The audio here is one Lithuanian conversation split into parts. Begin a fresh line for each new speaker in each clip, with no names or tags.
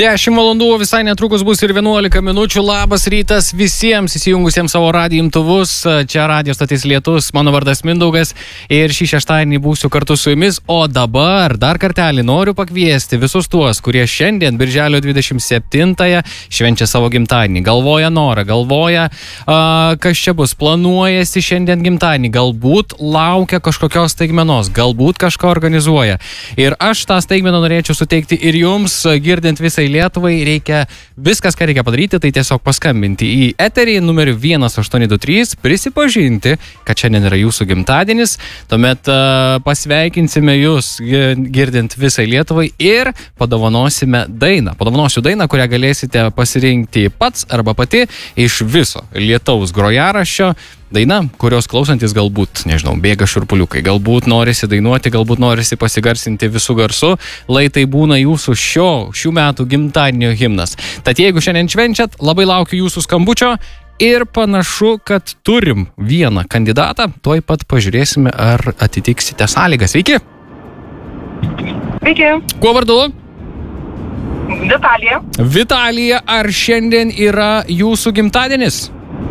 10 valandų, visai netrukus bus ir 11 minučių. Labas rytas visiems įsijungusiems savo radijo imtuvus. Čia radijo stotis Lietus, mano vardas Mindaugas ir šį šeštadienį būsiu kartu su jumis. O dabar dar kartelį noriu pakviesti visus tuos, kurie šiandien, birželio 27-ąją, švenčia savo gimtadienį. Galvoja norą, galvoja, kas čia bus, planuojasi šiandien gimtadienį, galbūt laukia kažkokios staigmenos, galbūt kažką organizuoja. Ir aš tą staigmeną norėčiau suteikti ir jums, girdint visai Lietuvai. Reikia viskas, ką reikia padaryti, tai tiesiog paskambinti į eterį numeriu 1823, prisipažinti, kad šiandien yra jūsų gimtadienis, tuomet pasveikinsime jūs girdint visai Lietuvai ir padovanosime dainą. Padovanosiu dainą, kurią galėsite pasirinkti pats arba pati iš viso Lietaus grojaraščio. Daina, kurios klausantis galbūt, nežinau, bėga šurpuliukai, galbūt norisi dainuoti, galbūt norisi pasigarsinti visų garsų, lai tai būna jūsų šių metų gimtadienio himnas. Tad jeigu šiandien švenčiat, labai laukiu jūsų skambučio ir panašu, kad turim vieną kandidatą, tuoj pat pažiūrėsime, ar atitiksite sąlygas. Sveiki!
Sveiki!
Kuo vardu?
Vitalija.
Vitalija, ar šiandien yra jūsų gimtadienis?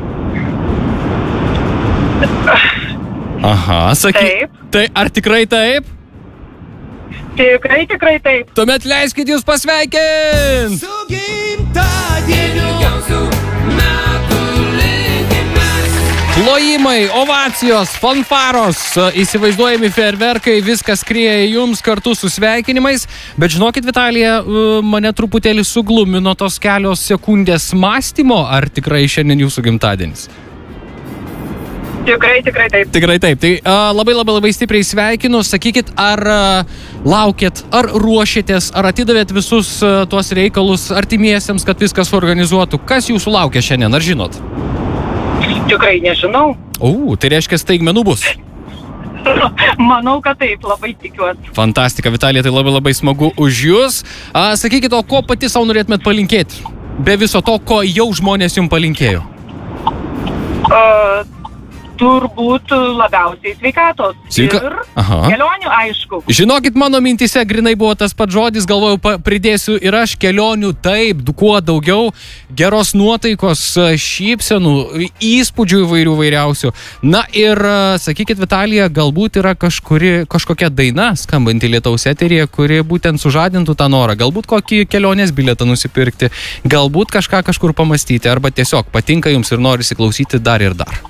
Aha, sakyk.
Taip.
Tai ar tikrai taip?
Tikrai taip.
Tuomet leiskit jūs pasveikint!
Su gimtadieniu gausiu metų linkimas.
Plojimai, ovacijos, fanfaros, įsivaizduojami fejerverkai, viskas skrieja jums kartu su sveikinimais. Bet žinokit, Vitalija, mane truputėlį suglumino tos kelios sekundės mąstymo, ar tikrai šiandien jūsų gimtadienis?
Tikrai taip.
Tikrai taip. Tai labai stipriai sveikinu. Sakykit, ar laukėt, ar ruošėtės, ar atidavėt visus tuos reikalus artimiesiems, kad viskas suorganizuotų? Kas jūsų laukia šiandien, ar žinot?
Tikrai nežinau.
Tai reiškia staigmenų bus.
Manau, kad taip, labai tikiuosi.
Fantastika, Vitalija, tai labai smagu už jūs. Sakykit, o ko pati savo norėtumėt palinkėti? Be viso to, ko jau žmonės jums palinkėjo?
Turbūt labiausiai sveikatos. Ir kelionių, aišku.
Žinokit, mano mintise grinai buvo tas pats žodis, galvojau, pridėsiu ir aš kelionių taip, kuo daugiau, geros nuotaikos, šypsenų, įspūdžių įvairiausių. Na ir, sakykit, Vitalija, galbūt yra kažkokia daina skambanti Lietaus eteryje, kuri būtent sužadintų tą norą. Galbūt kokį kelionės bilietą nusipirkti, galbūt kažką kažkur pamastyti, arba tiesiog patinka jums ir norisi klausyti dar ir dar.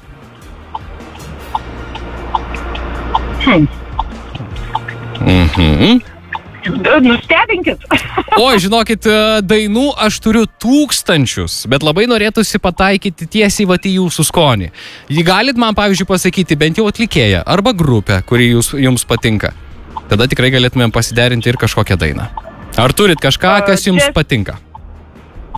Nustebinkit.
Žinokit, dainų aš turiu tūkstančius, bet labai norėtųsi pataikyti tiesiai į jūsų skonį. Jį galit man, pavyzdžiui, pasakyti bent jau atlikėją arba grupę, kuri jums patinka. Tada tikrai galėtumėm pasiderinti ir kažkokią dainą. Ar turit kažką, kas jums patinka?